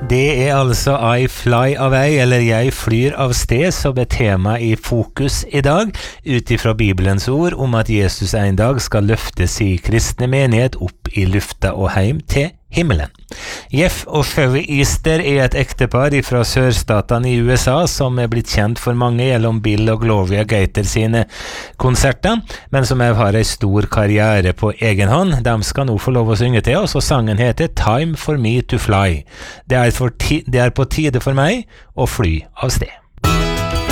Det altså I fly away, eller jeg flyr av sted, som tema i fokus i dag, utifra Bibelens ord om at Jesus en dag skal løfte sin kristne menighet opp i lufta og heim til himmelen. Jeff og Sherry Easter et ektepar fra sørstatene i USA som blitt kjent for mange gjennom Bill og Gloria Gator sine konserter, men som har en stor karriere på egen hånd. De skal nå få lov å synge til oss, og sangen heter Time for me to fly. Det er på tide for meg å fly av sted.